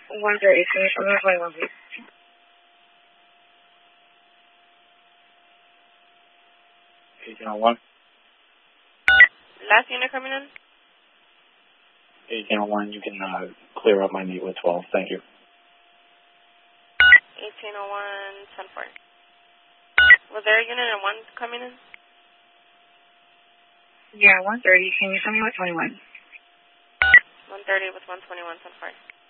130, can you show me 21, please? $18.01. Last unit coming in? $18.01, you can clear up my meet with 12. Thank you. 1801, 10-4. Was there a unit at 1 coming in? Yeah, 130. Can you show me what 21? 130 with 121, 10-4.